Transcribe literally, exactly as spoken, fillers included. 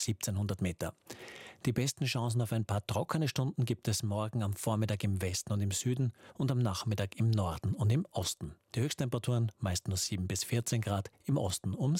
siebzehnhundert Meter. Die besten Chancen auf ein paar trockene Stunden gibt es morgen am Vormittag im Westen und im Süden und am Nachmittag im Norden und im Osten. Die Höchsttemperaturen meist nur sieben bis vierzehn Grad, im Osten um